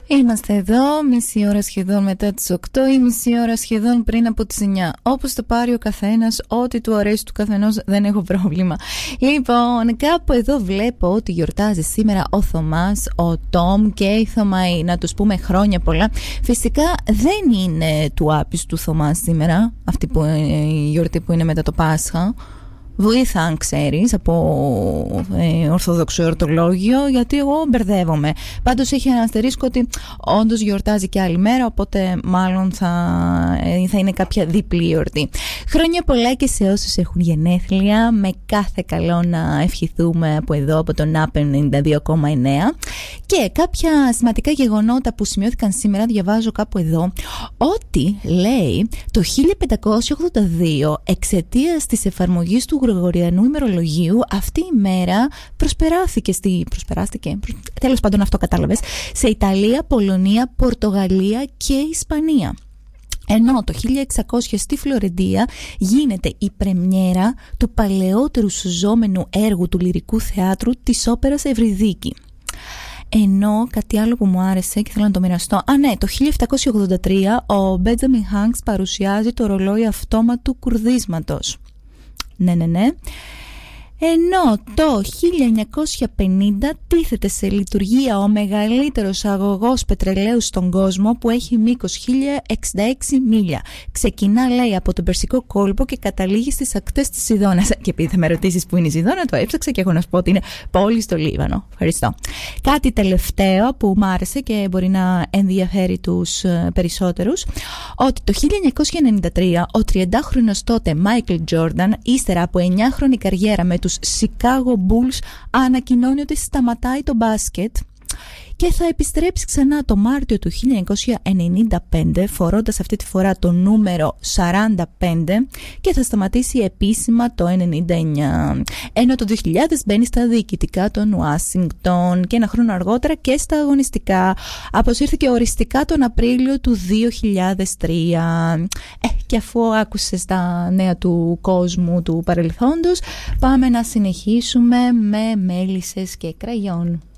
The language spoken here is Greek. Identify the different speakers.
Speaker 1: Είμαστε εδώ, μισή ώρα σχεδόν μετά τις 8 ή μισή ώρα σχεδόν πριν από τις 9. Όπως το πάρει ο καθένας, ό,τι του αρέσει του καθενός, δεν έχω πρόβλημα. Λοιπόν, κάπου εδώ βλέπω ότι γιορτάζει σήμερα ο Θωμάς, ο Τόμ και η Θωμαή. Να τους πούμε χρόνια πολλά. Φυσικά δεν είναι του άπιστου Θωμά σήμερα, αυτή που, η γιορτή που είναι μετά το Πάσχα. Βοήθα αν ξέρεις από ορθοδοξό εορτολόγιο, γιατί εγώ μπερδεύομαι. Πάντως έχει ένα αστερίσκο ότι όντως γιορτάζει και άλλη μέρα, οπότε μάλλον θα είναι κάποια διπλή γιορτή. Χρόνια πολλά και σε όσους έχουν γενέθλια, με κάθε καλό να ευχηθούμε από εδώ, από τον ΑΠ 92,9. Και κάποια σημαντικά γεγονότα που σημειώθηκαν σήμερα, διαβάζω κάπου εδώ, ότι λέει το 1582 εξαιτίας της εφαρμογής του Γρηγοριανού ημερολογίου αυτή η μέρα τέλος πάντων αυτό κατάλαβες, σε Ιταλία, Πολωνία, Πορτογαλία και Ισπανία. Ενώ το 1600 στη Φλωρεντία γίνεται η πρεμιέρα του παλαιότερου σωζόμενου έργου του λυρικού θεάτρου της όπερας Ευρυδίκη. Ενώ κάτι άλλο που μου άρεσε και θέλω να το μοιραστώ. Το 1783 ο Μπέντζαμιν Χάνκς παρουσιάζει το ρολόι αυτόματου κουρδίσματος. Ναι. Ενώ το 1950 τίθεται σε λειτουργία ο μεγαλύτερος αγωγός πετρελαίου στον κόσμο, που έχει μήκος 1066 μίλια. Ξεκινά, λέει, από τον Περσικό κόλπο και καταλήγει στις ακτές της Σιδώνας. Και επειδή θα με ρωτήσεις που είναι η Σιδώνα, το έψαξα και έχω να σου πω ότι είναι πόλη στο Λίβανο. Ευχαριστώ. Κάτι τελευταίο που μου άρεσε και μπορεί να ενδιαφέρει τους περισσότερους, ότι το 1993 ο 30χρονος τότε Μάικλ Τζόρνταν, ύστερα από 9χρονη καριέρα με τους Chicago Bulls, ανακοινώνει ότι σταματάει το μπάσκετ και θα επιστρέψει ξανά το Μάρτιο του 1995, φορώντας αυτή τη φορά το νούμερο 45, και θα σταματήσει επίσημα το 1999. Ενώ το 2000 μπαίνει στα διοικητικά των Ουάσιγκτον και ένα χρόνο αργότερα και στα αγωνιστικά. Αποσύρθηκε οριστικά τον Απρίλιο του 2003. Και αφού άκουσες τα νέα του κόσμου του παρελθόντος, πάμε να συνεχίσουμε με μέλισσες και κραγιόν.